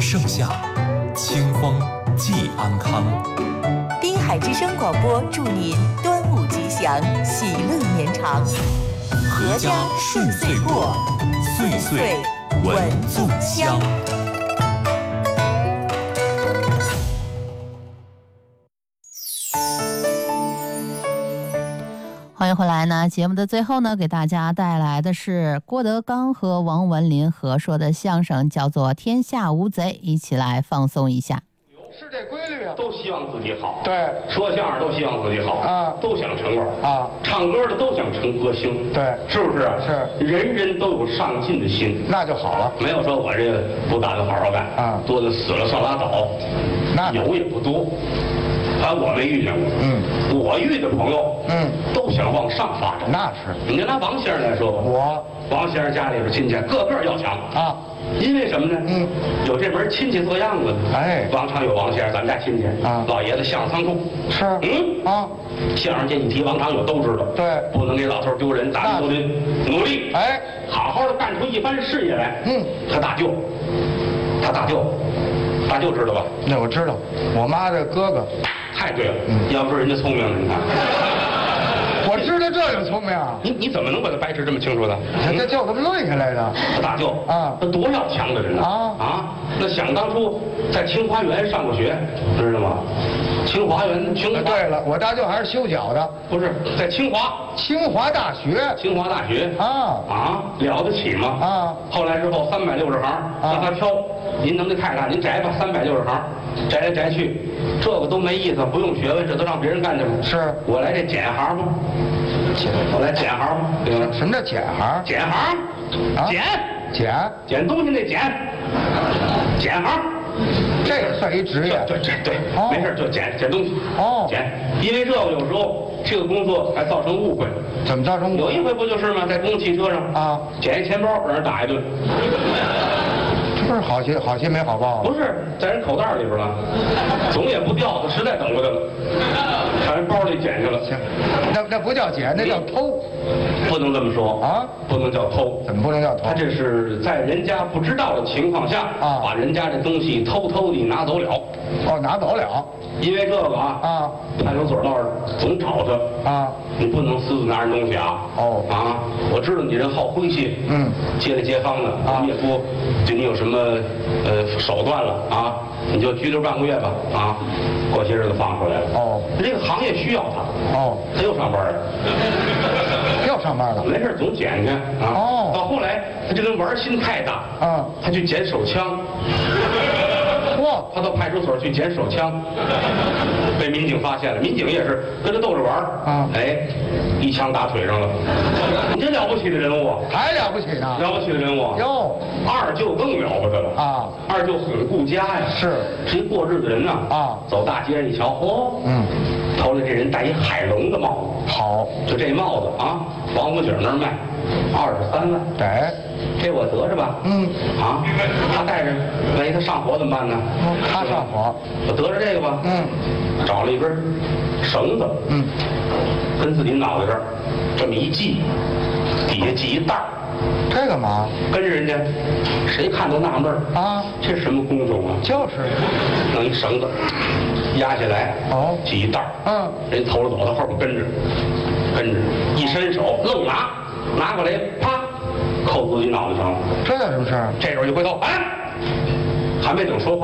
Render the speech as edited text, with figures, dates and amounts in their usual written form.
盛夏，清风寄安康。 滨海之声广播祝您端午吉祥，喜乐绵长，阖家顺遂过，岁岁稳粽香。 欢迎回来呢，节目的最后呢，给大家带来的是郭德纲和王文林合说的相声，叫做《天下无贼》，一起来放松一下。 是这规律啊， 都希望自己好。 对， 说相声都希望自己好啊， 都想成腕啊， 唱歌的都想成歌星。 对， 是不是啊？ 是， 人人都有上进的心， 那就好了。 没有说我这个不打算好好干啊， 多的死了算拉倒， 那有也不多。反正我没遇见过。我遇的朋友，都想往上发展。 那是。 你就拿王先生来说吧，王先生家里边亲戚个个要强啊。 因为什么呢？有这门亲戚做样子的。 哎， 王常有王先生，咱们家亲戚啊， 老爷子相声仓库是。 相声界一提王常有都知道。 对， 不能给老头丢人，咱们都得努力。 哎， 好好的干出一番事业来。他大舅知道吧？ 那我知道，我妈的哥哥。 太对了，要不说人家聪明呢，你看。 我知道这就聪明。 你怎么能把他掰扯这么清楚的？ 这就这么论下来的。 他大舅啊，他多要强的人呢啊！那想当初在清华园上过学，知道吗？清华。 对了，我大舅还是修脚的。 不是，在清华大学啊，了得起吗？啊！后来之后360行让他挑，您能耐太大，您摘吧，360行，摘来摘去，这个都没意思，不用学问，这都让别人干去了。 是我来这捡行吧，我来捡行吧。 什么叫捡行？ 捡行啊，捡东西那捡行。 这也算一职业。 对，没事就捡东西。捡，因为这个有时候这个工作还造成误会。 怎么造成误会？ 有一回不就是吗？在公共汽车上啊，捡一钱包让人打一顿。 这不是好心没好报？ 不是，在人口袋里边了，总也不掉，他实在等不得了，把人包里捡去了。 行，那不叫捡，那叫偷。 不能这么说啊， 不能叫偷。 怎么不能叫偷？ 他这是在人家不知道的情况下啊，把人家的东西偷偷地拿走了。 拿走了。 因为这个啊，派出所那儿总找他啊，你不能私自拿人东西啊。我知道你人好诙谐，街里街坊的，我们也不对你有什么手段了啊，你就拘留半个月吧啊，过些日子放出来了。这个行业需要他。他又上班了。 又上班了。 没事总捡去啊。到后来他这人玩心太大啊，他去捡手枪。他到派出所去捡手枪，被民警发现了。民警也是跟他逗着玩啊，一枪打腿上了。你这了不起的人物， 还了不起呢？ 了不起的人物哟。二舅更了不得了啊！二舅很顾家呀，是一过日子人呐啊。走大街上一瞧，头里这人戴一海龙的帽子，好，就这帽子啊，王府井那儿卖23万，这我得着吧？他带着，万一他上火怎么办呢？ 他上火， 我得着这个吧。找了一根绳子，跟自己脑袋这儿这么一系，底下系一带儿。 这干嘛？ 跟着人家，谁看都纳闷啊，这什么工种啊？就是，弄一绳子压下来，系一带儿。人头着走，他后边跟着，一伸手愣拿过来，啪，扣自己脑袋上了。 这有什么事儿？ 这时候一回头，还没等说话。